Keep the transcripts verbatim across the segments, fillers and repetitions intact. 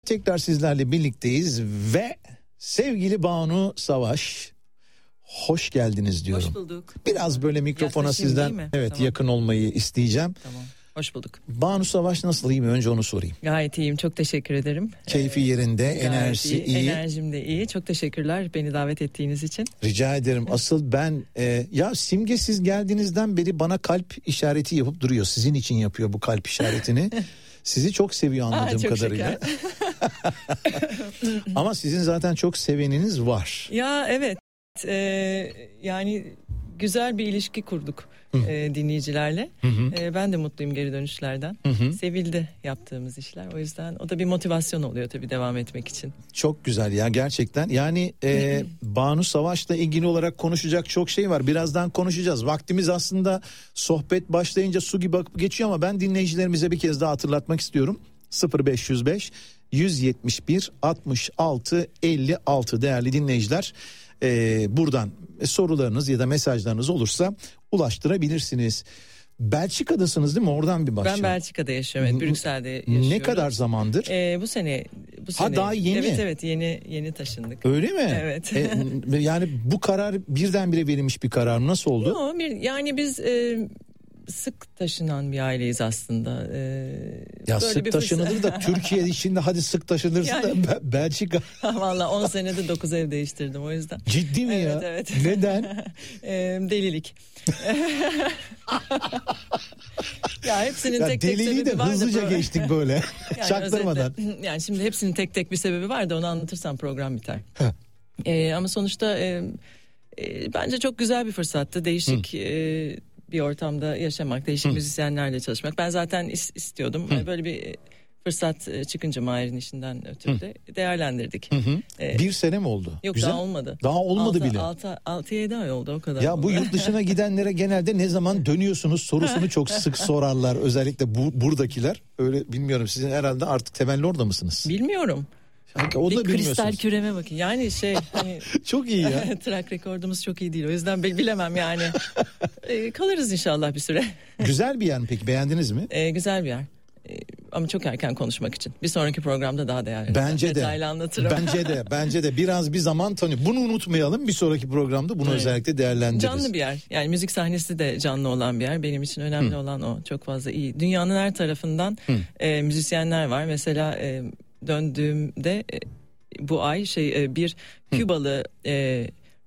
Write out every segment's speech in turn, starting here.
Tekrar sizlerle birlikteyiz ve sevgili Banu Savaş, hoş geldiniz diyorum. Hoş bulduk. Biraz böyle mikrofona Yaklaşayım, sizden evet tamam. yakın olmayı isteyeceğim. Tamam. Hoş bulduk. Banu Savaş nasıl, iyi mi? Önce onu sorayım. Gayet iyiyim. Çok teşekkür ederim. Keyfi yerinde, Gayet enerjisi iyi, iyi. Enerjim de iyi. Çok teşekkürler beni davet ettiğiniz için. Rica ederim. Asıl ben e, ya Simge, siz geldiğinizden beri bana kalp işareti yapıp duruyor. Sizin için yapıyor bu kalp işaretini. Sizi çok seviyor anladığım Aa, çok kadarıyla. Ama sizin zaten çok seveniniz var. Ya evet. Ee, yani güzel bir ilişki kurduk e, dinleyicilerle. Hı hı. E, ben de mutluyum geri dönüşlerden. Hı hı. Sevildi yaptığımız işler. O yüzden o da bir motivasyon oluyor tabii devam etmek için. Çok güzel ya gerçekten. Yani e, Banu Savaş'la ilgili olarak konuşacak çok şey var. Birazdan konuşacağız. Vaktimiz aslında sohbet başlayınca su gibi akıp geçiyor ama ben dinleyicilerimize bir kez daha hatırlatmak istiyorum. sıfır beş yüz beş yüz yetmiş bir altmış altı elli altı değerli dinleyiciler. Ee, buradan sorularınız ya da mesajlarınız olursa ulaştırabilirsiniz. Belçika'dasınız değil mi? Oradan bir başlayalım. Ben Belçika'da yaşıyorum. Evet, Brüksel'de yaşıyorum. Ne kadar zamandır? Ee, bu sene. Bu Ha sene. daha yeni. Evet evet yeni yeni taşındık. Öyle mi? Evet. E, yani bu karar birdenbire verilmiş bir karar mı? Nasıl oldu? Yo, bir, yani biz e, sık taşınan bir aileyiz aslında. E, ya sık bir taşınılır da Türkiye içinde hadi sık taşınırsın yani, da Belçika. Vallahi on senede dokuz ev değiştirdim o yüzden. Ciddi mi evet, ya? Evet. Neden? e, delilik. Ya hepsinin ya tek tek sebebi de var da hızlıca böyle. geçtik böyle. Yani çaktırmadan. Özetle, yani şimdi hepsinin tek tek bir sebebi var da onu anlatırsam program biter. e, ama sonuçta e, e, bence çok güzel bir fırsattı. Değişik e, bir ortamda yaşamak, değişik Hı. müzisyenlerle çalışmak. Ben zaten is- istiyordum. Hı. Böyle bir fırsat çıkınca Mahir'in işinden ötürü de değerlendirdik. Hı hı. Ee, bir sene mi oldu? Yok Güzel. daha olmadı. Daha olmadı altı, bile. altı yedi ay oldu o kadar. Ya bu yurt dışına gidenlere genelde ne zaman dönüyorsunuz sorusunu çok sık sorarlar. Özellikle bu buradakiler. Öyle bilmiyorum, sizin herhalde artık temelli orada mısınız? Bilmiyorum. Sanki o bir da kristal küreme bakın. Yani şey hani çok iyi ya. Track rekordumuz çok iyi değil. O yüzden bilemem yani. e, kalırız inşallah bir süre. Güzel bir yer mi peki? Beğendiniz mi? E, güzel bir yer. E, ama çok erken konuşmak için. Bir sonraki programda daha değerli. Bence de. Detaylı anlatırım. Bence de. Bence de biraz bir zaman tanı. Bunu unutmayalım. Bir sonraki programda bunu evet. özellikle değerlendiririz. Canlı bir yer. Yani müzik sahnesi de canlı olan bir yer. Benim için önemli Hı. olan o. Çok fazla iyi. Dünyanın her tarafından e, müzisyenler var. Mesela e, döndüğümde e, bu ay şey e, bir Kübalı e,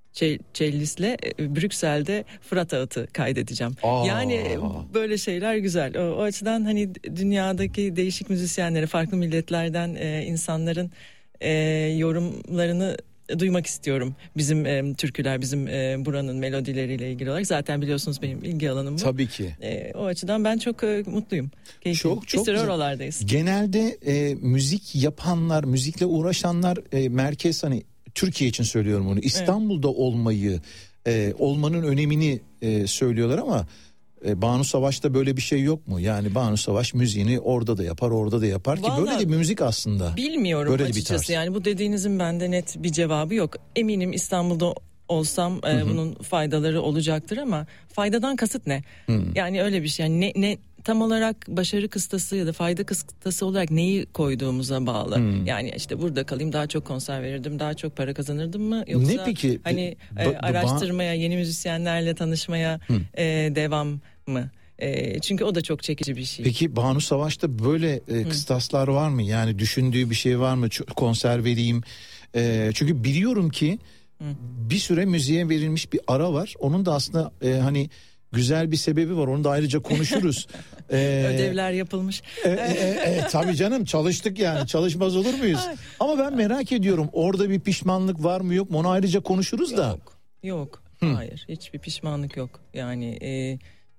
cellistle e, Brüksel'de Fırat Ağıt'ı kaydedeceğim. Aa. Yani böyle şeyler güzel. O, o açıdan hani dünyadaki değişik müzisyenleri, farklı milletlerden e, insanların e, yorumlarını duymak istiyorum. Bizim e, türküler, bizim e, buranın melodileriyle ilgili olarak. Zaten biliyorsunuz benim ilgi alanım bu. Tabii ki. E, o açıdan ben çok e, mutluyum. Keyifliyim. Çok çok Bir süre güzel. oralardayız. Genelde e, müzik yapanlar, müzikle uğraşanlar e, merkez, hani Türkiye için söylüyorum bunu, İstanbul'da evet. olmayı, e, olmanın önemini e, söylüyorlar ama e, Banu Savaş'ta böyle bir şey yok mu? Yani Banu Savaş müziğini orada da yapar, orada da yapar. Vallahi, ki böyle de bir müzik aslında. Bilmiyorum böyle açıkçası, yani bu dediğinizin bende net bir cevabı yok. Eminim İstanbul'da olsam e, bunun faydaları olacaktır ama faydadan kasıt ne? Hı. Yani öyle bir şey. Yani ne ne tam olarak başarı kıstası ya da fayda kıstası olarak neyi koyduğumuza bağlı. Hmm. Yani işte burada kalayım, daha çok konser verirdim, daha çok para kazanırdım mı? Yoksa ne peki? Hani ba- e, araştırmaya, yeni müzisyenlerle tanışmaya hmm. e, devam mı? E, çünkü o da çok çekici bir şey. Peki Banu Savaş'ta böyle e, kıstaslar var mı? Yani düşündüğü bir şey var mı? Ç- konser vereyim. E, çünkü biliyorum ki hmm. bir süre müziğe verilmiş bir ara var. Onun da aslında e, hani güzel bir sebebi var. Onu da ayrıca konuşuruz. ee, Ödevler yapılmış. E, e, e, tabii canım, çalıştık yani. Çalışmaz olur muyuz? Ama ben merak ediyorum. Orada bir pişmanlık var mı yok mu? Onu ayrıca konuşuruz yok, da. Yok. Yok. Hı. Hayır. Hiçbir pişmanlık yok. Yani e,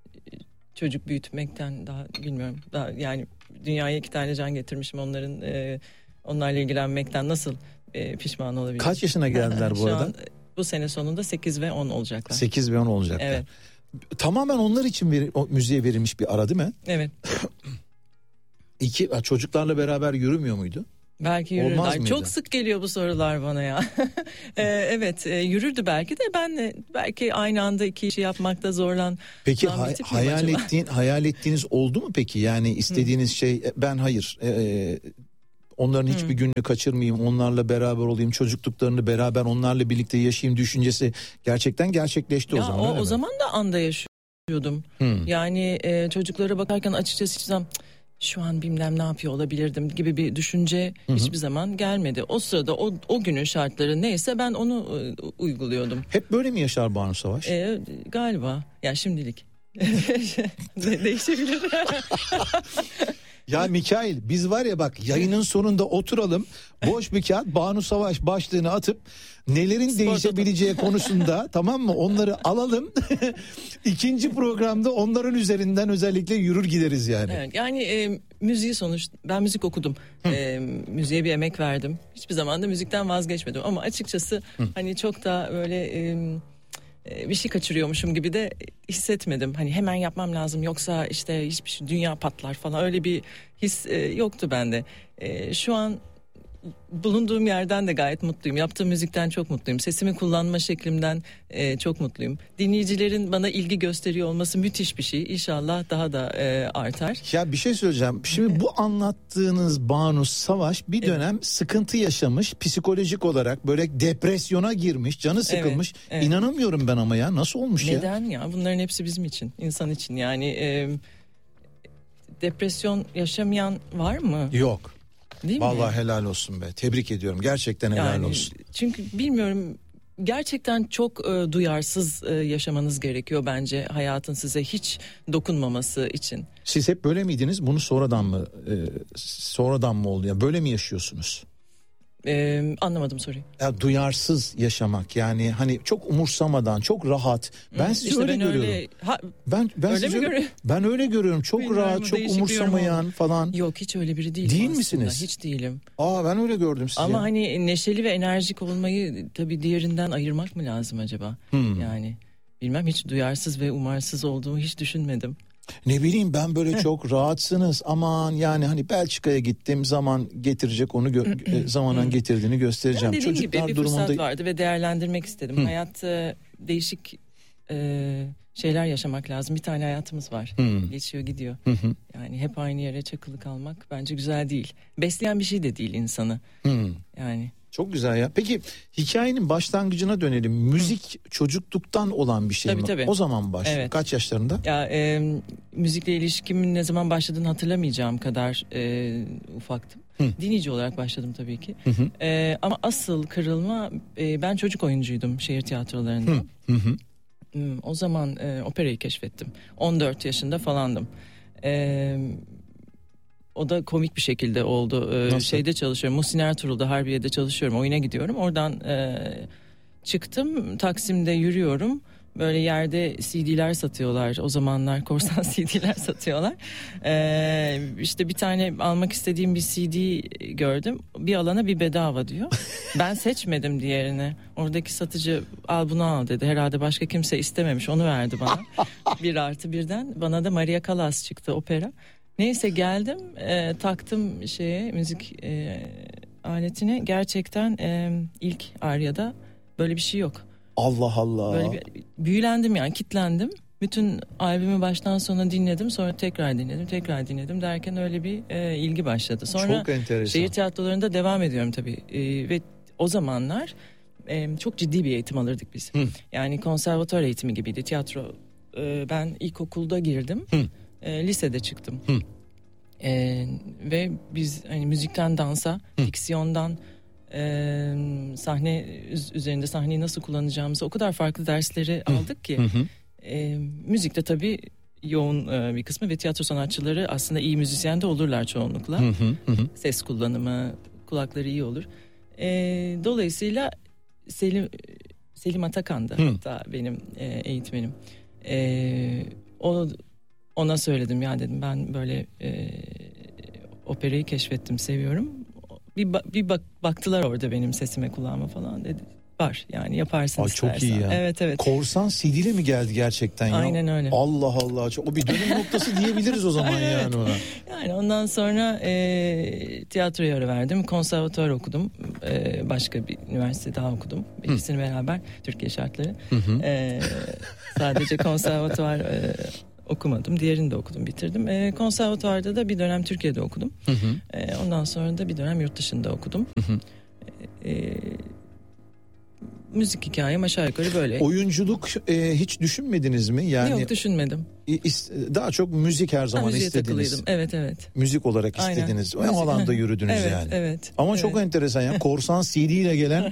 çocuk büyütmekten daha bilmiyorum. Daha yani dünyaya iki tane can getirmişim. Onların e, onlarla ilgilenmekten nasıl e, pişman olabilirim? Kaç yaşına geldiler bu arada? An, bu sene sonunda sekiz ve on olacaklar. sekiz ve on olacaklar. Evet. Tamamen onlar için veri, o müziğe verilmiş bir ara değil mi? Evet. İki çocuklarla beraber yürümüyor muydu? Belki yürürdü. Çok sık geliyor bu sorular bana ya. ee, evet e, yürürdü belki de, ben de belki aynı anda iki işi yapmakta zorlan. Peki hay, hayal ettiğin hayal ettiğiniz oldu mu peki? Yani istediğiniz Hı. şey ben hayır e, onların hiçbir hmm. gününü kaçırmayayım, onlarla beraber olayım, çocukluklarını beraber onlarla birlikte yaşayayım düşüncesi gerçekten gerçekleşti ya o zaman. O, o zaman da anda yaşıyordum. Hmm. Yani e, çocuklara bakarken açıkçası hiç zaman şu an bilmem ne yapıyor olabilirdim gibi bir düşünce Hı-hı. hiçbir zaman gelmedi. O sırada o, o günün şartları neyse ben onu e, uyguluyordum. Hep böyle mi yaşar Banu Savaş? E, galiba. Ya şimdilik. De- değişebilir. Ya Mikail, biz var ya bak yayının sonunda oturalım, boş bir kağıt Banu Savaş başlığını atıp nelerin Spor değişebileceği topu. konusunda tamam mı onları alalım. İkinci programda onların üzerinden özellikle yürür gideriz yani. Evet, yani e, müziği sonuç ben müzik okudum. E, müziğe bir emek verdim. Hiçbir zaman da müzikten vazgeçmedim ama açıkçası Hı. hani çok da böyle e, bir şey kaçırıyormuşum gibi de hissetmedim. Hani hemen yapmam lazım yoksa işte hiçbir şey dünya patlar falan öyle bir his e, yoktu bende. E, şu an bulunduğum yerden de gayet mutluyum. Yaptığım müzikten çok mutluyum. Sesimi kullanma şeklimden e, çok mutluyum. Dinleyicilerin bana ilgi gösteriyor olması müthiş bir şey. İnşallah daha da e, artar. Ya bir şey söyleyeceğim. Şimdi bu anlattığınız Banu Savaş bir dönem evet. sıkıntı yaşamış. Psikolojik olarak böyle depresyona girmiş. Canı sıkılmış. Evet, evet. İnanamıyorum ben ama ya. Nasıl olmuş Neden ya? Neden ya? Bunların hepsi bizim için. İnsan için yani. E, depresyon yaşamayan var mı? Yok. Değil Vallahi mi? helal olsun be. Tebrik ediyorum. Gerçekten helal yani, olsun. Çünkü bilmiyorum gerçekten çok e, duyarsız e, yaşamanız gerekiyor bence hayatın size hiç dokunmaması için. Siz hep böyle miydiniz? Bunu sonradan mı e, sonradan mı oldu? Yani böyle mi yaşıyorsunuz? Ee, anlamadım soruyu. Ya duyarsız yaşamak yani hani çok umursamadan çok rahat. Ben sizi işte öyle ben görüyorum. Öyle, ha, ben ben öyle sizi öyle, ben öyle görüyorum. Çok Bilmiyorum, rahat, çok umursamayan falan. Yok hiç öyle biri değilim. Değil aslında. misiniz? Hiç değilim. Aa ben öyle gördüm sizi. Ama ya. hani neşeli ve enerjik olmayı tabii diğerinden ayırmak mı lazım acaba? Hmm. Yani bilmem hiç duyarsız ve umarsız olduğumu hiç düşünmedim. Ne bileyim ben böyle çok rahatsınız aman yani hani Belçika'ya gittim zaman getirecek onu gö- zamanan getirdiğini göstereceğim. Yani dediğim Çocuklar gibi bir durumunda... fırsat vardı ve değerlendirmek istedim. Hı. Hayat e, değişik e, şeyler yaşamak lazım. Bir tane hayatımız var. Hı. Geçiyor gidiyor. Hı hı. Yani hep aynı yere çakılı kalmak bence güzel değil. Besleyen bir şey de değil insanı. Hı. Yani... Çok güzel ya. Peki hikayenin başlangıcına dönelim. Müzik Hı. çocukluktan olan bir şey tabii, mi? Tabii. O zaman başlıyor. Evet. Kaç yaşlarında? Ya e, müzikle ilişkimin ne zaman başladığını hatırlamayacağım kadar e, ufaktım. Hı. Dinleyici olarak başladım tabii ki. Hı hı. E, ama asıl kırılma e, ben çocuk oyuncuydum şehir tiyatrolarında. Hı hı. Hmm, o zaman e, operayı keşfettim. on dört yaşında falandım. Eee O da komik bir şekilde oldu. Ee, şeyde çalışıyorum. Muhsin Ertuğrul'da Harbiye'de çalışıyorum. Oyuna gidiyorum. Oradan e, çıktım. Taksim'de yürüyorum. Böyle yerde C D'ler satıyorlar. O zamanlar korsan C D'ler satıyorlar. Ee, işte bir tane almak istediğim bir C D gördüm. Bir alana bir bedava diyor. Ben seçmedim diğerini. Oradaki satıcı al bunu al dedi. Herhalde başka kimse istememiş. Onu verdi bana. Bir artı birden. Bana da Maria Callas çıktı opera. Neyse geldim e, taktım şeye müzik e, aletine gerçekten e, ilk Arya'da böyle bir şey yok. Allah Allah. Böyle bir, büyülendim yani kitlendim. Bütün albümü baştan sona dinledim sonra tekrar dinledim tekrar dinledim derken öyle bir e, ilgi başladı. Sonra çok enteresan. Şehir tiyatrolarında devam ediyorum tabii e, ve o zamanlar e, çok ciddi bir eğitim alırdık biz. Hı. Yani konservatuar eğitimi gibiydi tiyatro. E, ben ilkokulda girdim. Hı. E, lisede çıktım. Hı. E, ve biz hani müzikten dansa, Hı. diksiyondan e, sahne üzerinde sahneyi nasıl kullanacağımızı o kadar farklı dersleri Hı. aldık ki. Hı hı. E, müzikte tabii yoğun e, bir kısmı ve tiyatro sanatçıları aslında iyi müzisyen de olurlar çoğunlukla. Hı hı hı. Ses kullanımı, kulakları iyi olur. E, dolayısıyla Selim Selim Atakan da hı. hatta benim e, eğitmenim. E, o Ona söyledim ya dedim ben böyle e, operayı keşfettim seviyorum. Bir, ba- bir bak- baktılar orada benim sesime kulağıma falan dedi. Var yani yaparsın Aa, istersen. Çok iyi ya. Evet evet. Korsan C D'yle mi geldi gerçekten ya? Aynen öyle. Allah Allah. O bir dönüm noktası diyebiliriz o zaman evet. yani ona. Yani ondan sonra e, tiyatroya ara verdim. Konservatuvar okudum. E, başka bir üniversite daha okudum. İkisini beraber Türkiye şartları. Hı hı. E, sadece konservatuvar e, okumadım. Diğerini de okudum, bitirdim. E, konservatuvarda da bir dönem Türkiye'de okudum. Hı hı. E, ondan sonra da bir dönem yurt dışında okudum. Hı hı. E, müzik hikayem aşağı yukarı böyle. Oyunculuk e, hiç düşünmediniz mi? Yani yok, düşünmedim. Daha çok müzik her zaman ha, istediniz. Takılıydım. Evet evet. Müzik olarak istediniz. Aynen. O alanda yürüdünüz evet, yani. Evet. Ama evet. çok enteresan ya. Korsan C D ile gelen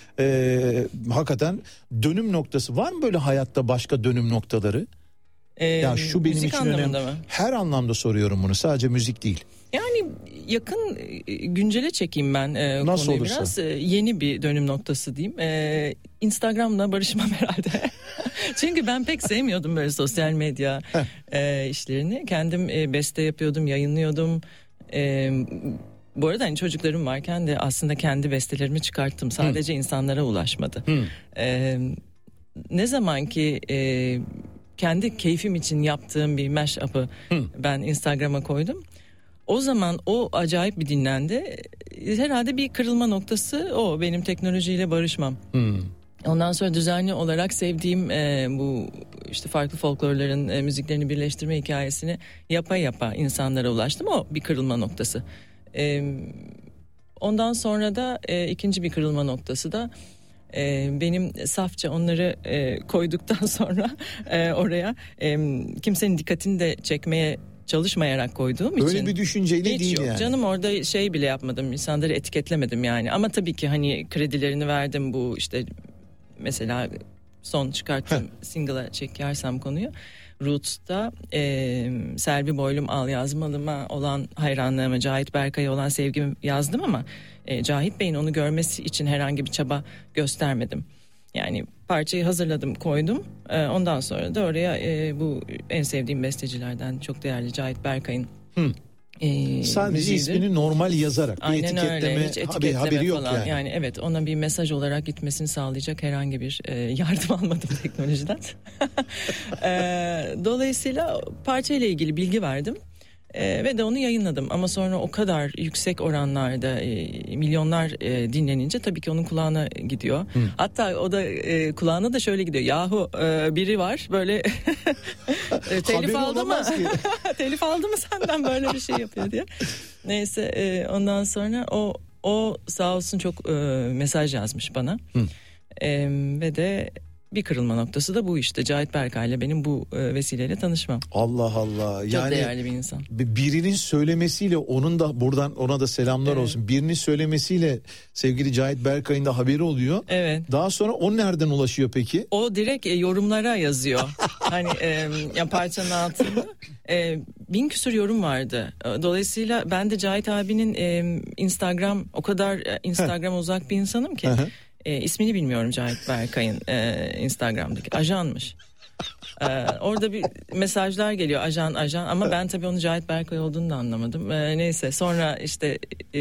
e, hakikaten dönüm noktası. Var mı böyle hayatta başka dönüm noktaları? Ee, ya şu benim için önemli. Mı? Her anlamda soruyorum bunu. Sadece müzik değil. Yani yakın güncele çekeyim ben e, Nasıl konuyu olursa. biraz. E, yeni bir dönüm noktası diyeyim. E, Instagram'la barışmam herhalde. Çünkü ben pek sevmiyordum böyle sosyal medya e, işlerini. Kendim e, beste yapıyordum, yayınlıyordum. E, bu arada hani çocuklarım varken de aslında kendi bestelerimi çıkarttım. Sadece hmm. insanlara ulaşmadı. Hmm. E, ne zaman ki... E, kendi keyfim için yaptığım bir mash-up'ı hmm. ben Instagram'a koydum. O zaman o acayip bir dinlendi. Herhalde bir kırılma noktası o, benim teknolojiyle barışmam. Hmm. Ondan sonra düzenli olarak sevdiğim e, bu işte farklı folklorların e, müziklerini birleştirme hikayesini yapa yapa insanlara ulaştım. O bir kırılma noktası. E, ondan sonra da e, ikinci bir kırılma noktası da Ee, benim safça onları e, koyduktan sonra e, oraya e, kimsenin dikkatini de çekmeye çalışmayarak koyduğum için. Öyle bir düşünceyle hiç değil yok. yani. Canım orada şey bile yapmadım, insanları etiketlemedim yani. Ama tabii ki hani kredilerini verdim, bu işte mesela son çıkarttığım single'a çekersem konuyu. Roots'ta e, Selvi Boylum Al Yazmalıma olan hayranlığımı, Cahit Berkay'a olan sevgimi yazdım ama e, Cahit Bey'in onu görmesi için herhangi bir çaba göstermedim. Yani parçayı hazırladım, koydum. E, ondan sonra da oraya e, bu en sevdiğim bestecilerden çok değerli Cahit Berkay'ın hmm. e, sadece müziğidir. İsmini normal yazarak. Aynen etiketleme, öyle. Hiç etiketleme haberi yok falan. Yani. yani evet, ona bir mesaj olarak gitmesini sağlayacak herhangi bir e, yardım almadım teknolojiden. e, dolayısıyla parçayla ilgili bilgi verdim. E, ve de onu yayınladım ama sonra o kadar yüksek oranlarda e, milyonlar e, dinlenince tabii ki onun kulağına gidiyor. Hmm. Hatta o da e, kulağına da şöyle gidiyor. Yahu e, biri var böyle e, telif aldı mı? telif aldı mı senden böyle bir şey yapıyor diye. Neyse e, ondan sonra o o sağ olsun çok e, mesaj yazmış bana. Hmm. E, ve de bir kırılma noktası da bu işte. Cahit Berkay'la benim bu e, vesileyle tanışmam. Allah Allah. Çok yani değerli bir insan. Birinin söylemesiyle, onun da buradan ona da selamlar evet. olsun. Birinin söylemesiyle sevgili Cahit Berkay'ın da haberi oluyor. Evet. Daha sonra o nereden ulaşıyor peki? O direkt e, yorumlara yazıyor. hani e, ya parçanın altında e, bin küsur yorum vardı. Dolayısıyla ben de Cahit abinin e, Instagram, o kadar e, Instagram uzak bir insanım ki. E, ismini bilmiyorum Cahit Berkay'ın e, Instagram'daki. Ajanmış. E, orada bir mesajlar geliyor, ajan ajan, ama ben tabii onu Cahit Berkay olduğunu da anlamadım. E, neyse sonra işte e,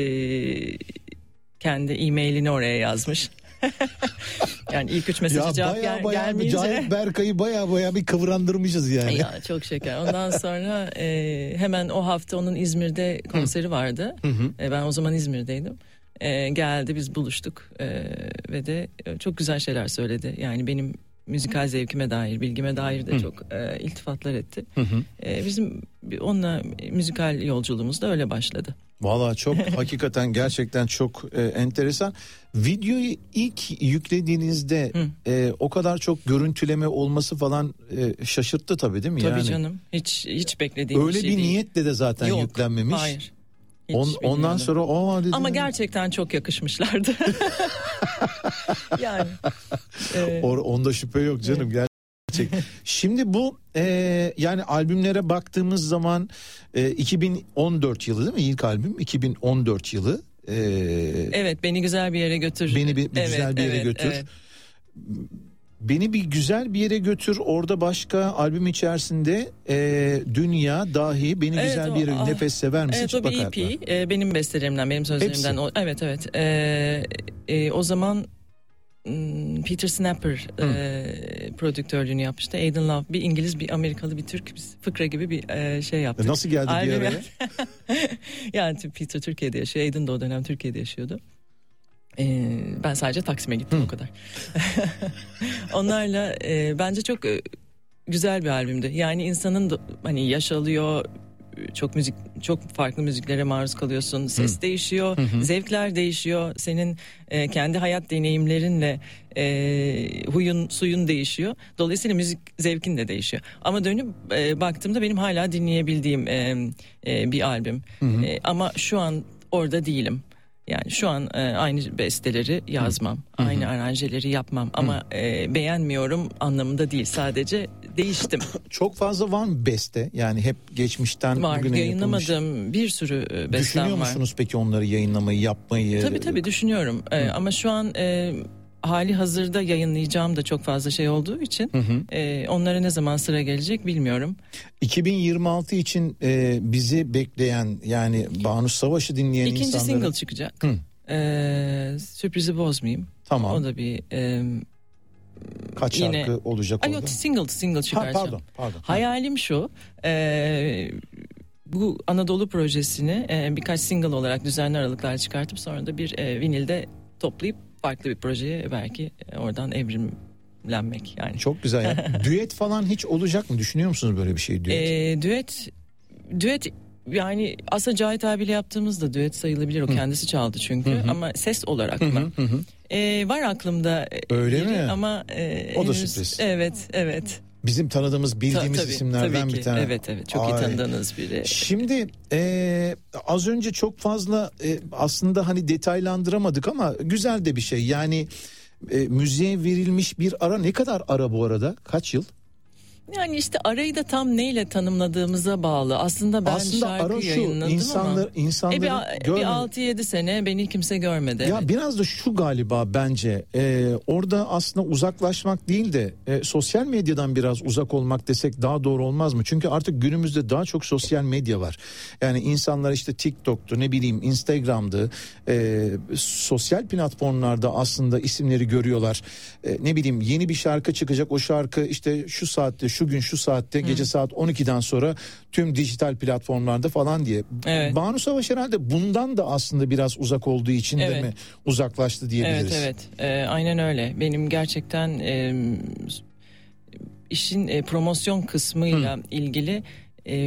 kendi e-mailini oraya yazmış. Yani ilk üç mesajı ya cevap bayağı, gel- bayağı gelmeyince. Cahit Berkay'ı baya baya bir kıvrandırmışız yani. Ya çok şeker. Ondan sonra e, hemen o hafta onun İzmir'de konseri vardı. Hı hı. E, ben o zaman İzmir'deydim. E, geldi, biz buluştuk e, ve de çok güzel şeyler söyledi. Yani benim müzikal zevkime dair, bilgime dair de hı. çok e, iltifatlar etti. Hı hı. E, bizim onunla müzikal yolculuğumuz da öyle başladı. Vallahi çok hakikaten gerçekten çok e, enteresan. Videoyu ilk yüklediğinizde e, o kadar çok görüntüleme olması falan e, şaşırttı tabii değil mi? Tabii yani, canım. Hiç hiç beklediğim öyle bir şey bir değil. niyetle de zaten Yok, yüklenmemiş. Hayır. On, ondan sonra o dedim. Ama gerçekten çok yakışmışlardı. yani. E, Or, onda şüphe yok canım. Evet. Gerçek. Şimdi bu e, yani albümlere baktığımız zaman e, iki bin on dört yılı değil mi ilk albüm? iki bin on dört yılı. E, evet, Beni Güzel Bir Yere Götür. Beni bir, bir evet, güzel bir yere evet, götür. Evet. Beni bir güzel bir yere götür. Orada başka albüm içerisinde e, Dünya, Dahi, Beni evet, Güzel o, bir Yere ah, Nefes Sever Misin? Evet, o bir E P. E, benim bestelerimden, benim sözlerimden. O, evet evet. E, e, o zaman Peter Snapper e, prodüktörlüğünü yapmıştı. Aidan Love, bir İngiliz, bir Amerikalı, bir Türk, bir fıkra gibi bir e, şey yaptık. Nasıl geldi bir araya? Yani Peter Türkiye'de yaşıyor. Aidan da o dönem Türkiye'de yaşıyordu. Ee, ben sadece Taksim'e gittim Hı. o kadar. Onlarla e, bence çok e, güzel bir albümdü. Yani insanın da, hani yaş alıyor, çok müzik, çok farklı müziklere maruz kalıyorsun. Ses Hı. değişiyor, Hı-hı. zevkler değişiyor. Senin e, kendi hayat deneyimlerinle e, huyun, suyun değişiyor. Dolayısıyla müzik zevkin de değişiyor. Ama dönüp e, baktığımda benim hala dinleyebildiğim e, e, bir albüm. E, ama şu an orada değilim. Yani şu an e, aynı besteleri yazmam, Hı-hı. aynı aranjeleri yapmam ama e, beğenmiyorum anlamında değil, sadece değiştim. Çok fazla var mı beste? Yani hep geçmişten var, bugüne yayınlamadığım yapılmış. Bir sürü bestem var. Düşünüyor musunuz var. Peki onları yayınlamayı, yapmayı? Tabii tabii düşünüyorum e, ama şu an e, hali hazırda yayınlayacağım da çok fazla şey olduğu için hı hı. E, onlara ne zaman sıra gelecek bilmiyorum. iki bin yirmi altı için e, bizi bekleyen, yani Banu Savaş'ı dinleyen İkinci insanları... İkinci single çıkacak. E, sürprizi bozmayayım. Tamam. O da bir... E, Kaç yine... şarkı olacak orada? Yok, single single çıkaracağım. Ha, pardon, pardon. Hayalim şu... E, bu Anadolu projesini e, birkaç single olarak düzenli aralıklar çıkartıp sonra da bir e, vinilde toplayıp farklı bir projeye belki oradan evrimlenmek yani. Çok güzel ya. Düet falan hiç olacak mı? Düşünüyor musunuz böyle bir şey, düet? E, düet düet yani aslında Cahit abiyle yaptığımızda düet sayılabilir, o Hı. kendisi çaldı çünkü. Hı-hı. Ama ses olarak mı? E, var aklımda. Öyle biri, mi? Ama e, o da henüz, sürpriz. Evet, evet. Bizim tanıdığımız, bildiğimiz Ta, tabii, isimlerden tabii bir tane. Evet evet çok Ay. iyi tanıdığınız biri. Şimdi e, az önce çok fazla e, aslında hani detaylandıramadık ama güzel de bir şey. Yani e, müziğe verilmiş bir ara, ne kadar ara bu arada? Kaç yıl? Yani işte arayı da tam neyle tanımladığımıza bağlı. Aslında ben Aslında şarkı ara şu, yayınladım insanlar, ama insanların e bir, bir altı yedi sene beni kimse görmedi. Ya evet. Biraz da şu galiba bence e, orada aslında uzaklaşmak değil de e, sosyal medyadan biraz uzak olmak desek daha doğru olmaz mı? Çünkü artık günümüzde daha çok sosyal medya var. Yani insanlar işte TikTok'tu, ne bileyim Instagram'dı, e, sosyal platformlarda aslında isimleri görüyorlar. E, ne bileyim yeni bir şarkı çıkacak, o şarkı işte şu saatte, şu gün şu saatte, Hı. gece saat on ikiden sonra tüm dijital platformlarda falan diye. Evet. Banu Savaş herhalde bundan da aslında biraz uzak olduğu için evet. de mi uzaklaştı diyebiliriz? Evet evet ee, aynen öyle. Benim gerçekten e, işin e, promosyon kısmıyla Hı. ilgili e,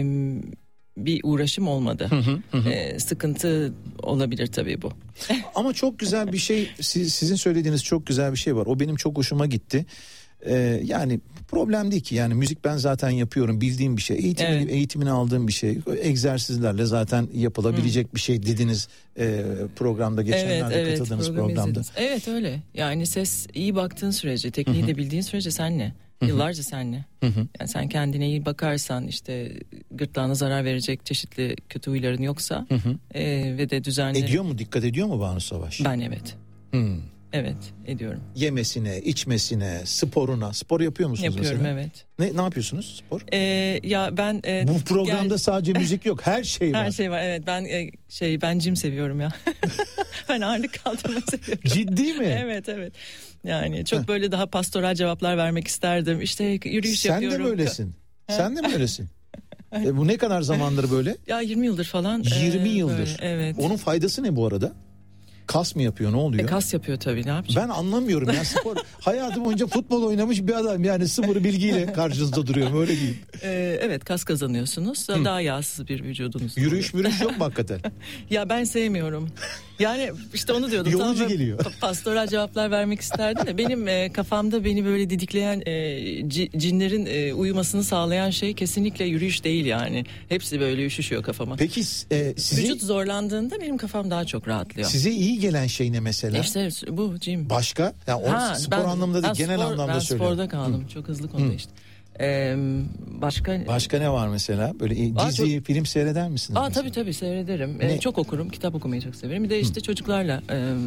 bir uğraşım olmadı. Hı hı, hı. Ee, sıkıntı olabilir tabii bu. Ama çok güzel bir şey, siz, sizin söylediğiniz çok güzel bir şey var. O benim çok hoşuma gitti. Ee, yani problem değil ki, yani müzik ben zaten yapıyorum, bildiğim bir şey, eğitimini, evet. eğitimini aldığım bir şey, egzersizlerle zaten yapılabilecek Hı. bir şey dediniz e, programda, geçenlerde evet, evet, katıldığınız program programda. İzlediniz. Evet öyle, yani ses iyi baktığın sürece, tekniği Hı-hı. de bildiğin sürece senle, Hı-hı. yıllarca senle. Hı-hı. Yani sen kendine iyi bakarsan, işte gırtlağına zarar verecek çeşitli kötü huyların yoksa e, ve de düzenli. Ediyor mu, dikkat ediyor mu Banu Savaş? Ben evet. Hı. Evet, ediyorum. Yemesine, içmesine, sporuna. Spor yapıyor musunuz Yapıyorum, mesela? evet. Ne ne yapıyorsunuz spor? Ee, ya ben e, bu programda gel... sadece müzik yok, her şey var. Her şey var, evet. Ben e, şey ben gym seviyorum ya. Ben ağırlık kaldırmayı seviyorum. Ciddi mi? Evet, evet. Yani çok böyle daha pastoral cevaplar vermek isterdim. İşte yürüyüş Sen yapıyorum. Sen de mi öylesin? Sen de mi öylesin? e, bu ne kadar zamandır böyle? Ya yirmi yıldır falan. yirmi e, yıldır. Böyle, evet. Onun faydası ne bu arada? Kas mı yapıyor, ne oluyor? E, kas yapıyor tabii, ne yapacak? Ben anlamıyorum ya, spor. Hayatım boyunca futbol oynamış bir adam, yani sıfır bilgiyle karşınızda duruyorum, öyle diyeyim. Ee, evet, kas kazanıyorsunuz. Hı. Daha yağsız bir vücudunuz. Yürüyüş mürüyüş yok mu hakikaten? Ya ben sevmiyorum. Yani işte onu diyordum. Yorucu tamam, geliyor. Pastoral cevaplar vermek isterdim de benim e, kafamda beni böyle didikleyen e, c, cinlerin e, uyumasını sağlayan şey kesinlikle yürüyüş değil yani. Hepsi böyle üşüşüyor kafama. Peki e, size... Vücut zorlandığında benim kafam daha çok rahatlıyor. Size iyi gelen şey ne mesela? İşte bu gym. Başka? Yani o ha, spor ben, anlamında değil, genel spor, anlamda ben söylüyorum. Ben sporda kaldım. Hı. Çok hızlı konuda Hı. işte. Ee, başka başka ne var mesela? Böyle Aa, dizi, çok... film seyreder misiniz? Aa, tabii tabii seyrederim. Ee, çok okurum, kitap okumayı çok severim. Bir de işte Hı. çocuklarla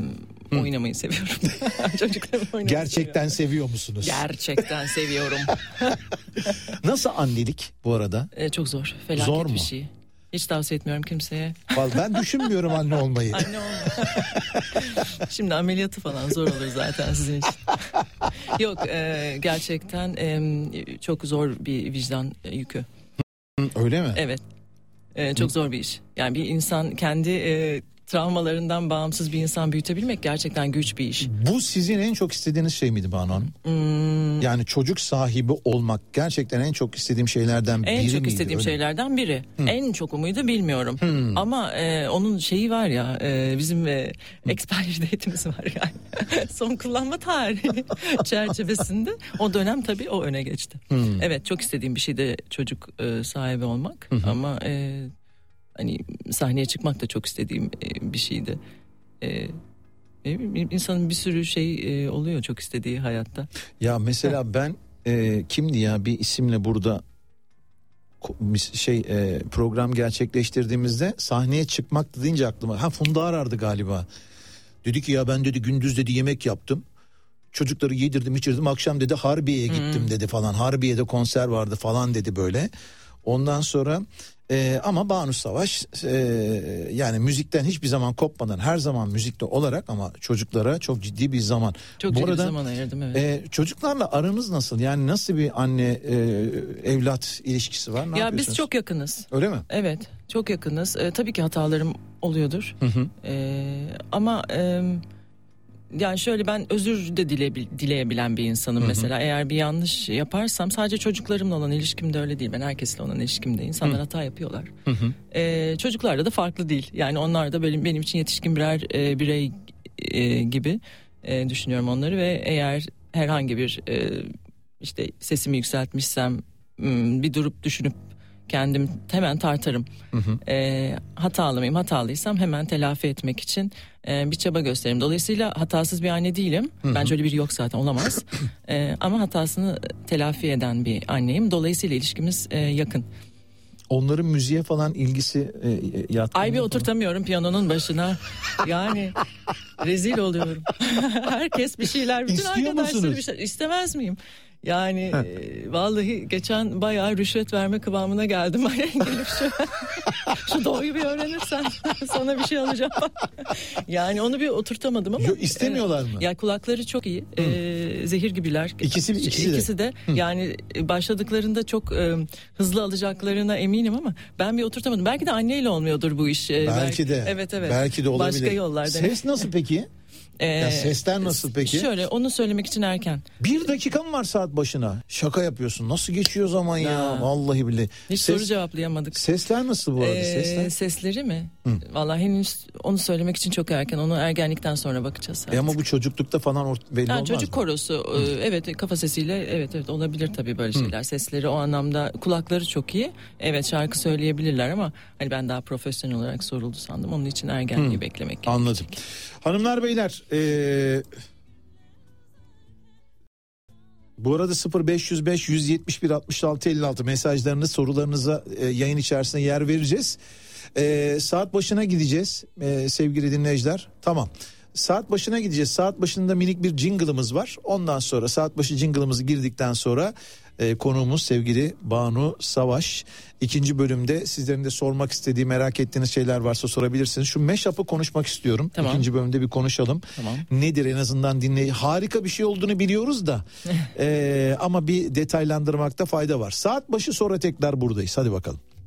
e, oynamayı seviyorum. Çocuklarla oynamayı Gerçekten seviyorum. seviyor musunuz? Gerçekten seviyorum. Nasıl annelik bu arada? Ee, çok zor. Felaket zor mu? Bir şey. Hiç tavsiye etmiyorum kimseye. Ben düşünmüyorum anne olmayı. Anne olmayı. Şimdi ameliyatı falan zor olur zaten sizin için. Yok e, gerçekten e, çok zor bir vicdan yükü. Öyle mi? Evet. E, çok Hı. zor bir iş. Yani bir insan kendi e, travmalarından bağımsız bir insan büyütebilmek gerçekten güç bir iş. Bu sizin en çok istediğiniz şey miydi Banu Hanım? Hmm. Yani çocuk sahibi olmak gerçekten en çok istediğim şeylerden biri En miydi? çok istediğim Öyle. şeylerden biri. Hmm. En çok muydu bilmiyorum. Hmm. Ama e, onun şeyi var ya, e, bizim e, expiry date'imiz var yani. Son kullanma tarihi çerçevesinde o dönem tabii o öne geçti. Hmm. Evet, çok istediğim bir şeydi çocuk e, sahibi olmak. Hmm. Ama e, hani sahneye çıkmak da çok istediğim e, bir şeydi. E, insanın bir sürü şey e, oluyor çok istediği hayatta. Ya mesela ha. ben e, kimdi ya bir isimle burada şey e, program gerçekleştirdiğimizde sahneye çıkmak deyince aklıma ha Funda Arar'dı galiba. Dedi ki ya ben dedi gündüz dedi yemek yaptım. Çocukları yedirdim içirdim, akşam dedi Harbiye'ye gittim hmm. dedi falan. Harbiye'de konser vardı falan dedi böyle. Ondan sonra e, ama Banu Savaş e, yani müzikten hiçbir zaman kopmadan her zaman müzikte olarak ama çocuklara çok ciddi bir zaman. Çok ciddi bir zaman ayırdım, evet. E, çocuklarla aranız nasıl? Yani nasıl bir anne e, evlat ilişkisi var? Ne ya biz çok yakınız. Öyle mi? Evet, çok yakınız. E, tabii ki hatalarım oluyordur. Hı hı. E, ama e, yani şöyle, ben özür de dile, dileyebilen bir insanım. Hı hı. Mesela eğer bir yanlış yaparsam, sadece çocuklarımla olan ilişkimde öyle değil. Ben herkesle olan ilişkimde insanlar hı. hata yapıyorlar. Hı hı. Ee, çocuklarla da farklı değil. Yani onlar da benim, benim için yetişkin birer e, birey e, gibi e, düşünüyorum onları ve eğer herhangi bir e, işte sesimi yükseltmişsem bir durup düşünüp kendim hemen tartarım. Hı hı. E, hatalı mıyım? Hatalıysam hemen telafi etmek için e, bir çaba gösteririm. Dolayısıyla hatasız bir anne değilim. Hı hı. Bence öyle biri yok zaten, olamaz. e, ama hatasını telafi eden bir anneyim. Dolayısıyla ilişkimiz e, yakın. Onların müziğe falan ilgisi e, yatkın. Ay bir oturtamıyorum piyanonun başına. Yani rezil oluyorum. Herkes bir şeyler, bütün İstiyor arkadaşları musunuz? bir şey. İstemez miyim? Yani e, vallahi geçen bayağı rüşvet verme kıvamına geldim. Gelip şu, şu doğuyu bir öğrenirsen sana bir şey alacağım. Yani onu bir oturtamadım ama. Yo, istemiyorlar mı? Ya kulakları çok iyi. E, zehir gibiler. İkisi, ikisi, ikisi de. de. Yani başladıklarında çok e, hızlı alacaklarına eminim ama ben bir oturtamadım. Belki de anneyle olmuyordur bu iş. E, belki, belki de. Evet evet. Belki de olabilir. Başka yollarda. Ses nasıl peki? Ee, ya sesler nasıl peki? Şöyle, onu söylemek için erken. Bir dakika mı var saat başına? Şaka yapıyorsun. Nasıl geçiyor zaman ya? ya. Vallahi billahi. Hiç Ses, soru cevaplayamadık. Sesler nasıl bu arada? Ee, sesler? Sesleri mi? Hı. Vallahi henüz onu söylemek için çok erken. Onu ergenlikten sonra bakacağız. E ama bu çocuklukta falan belli ha, olmaz çocuk mı? korosu. Hı. Evet, kafa sesiyle evet evet olabilir tabii böyle şeyler. Hı. Sesleri o anlamda, kulakları çok iyi. Evet, şarkı söyleyebilirler ama hani ben daha profesyonel olarak soruldu sandım. Onun için ergenliği Hı. beklemek gerekecek. Anladım. Hanımlar beyler, ee, bu arada sıfır beş yüz beş yüz yetmiş bir altmış altı elli altı mesajlarınız, sorularınıza e, yayın içerisinde yer vereceğiz. E, saat başına gideceğiz e, sevgili dinleyiciler. Tamam. Saat başına gideceğiz. Saat başında minik bir jingle'ımız var. Ondan sonra saat başı jingle'ımızı girdikten sonra e, konuğumuz sevgili Banu Savaş. İkinci bölümde sizlerin de sormak istediği, merak ettiğiniz şeyler varsa sorabilirsiniz. Şu Meşap'ı konuşmak istiyorum. Tamam. İkinci bölümde bir konuşalım. Tamam. Nedir en azından dinleyin. Harika bir şey olduğunu biliyoruz da e, ama bir detaylandırmakta fayda var. Saat başı sonra tekrar buradayız. Hadi bakalım.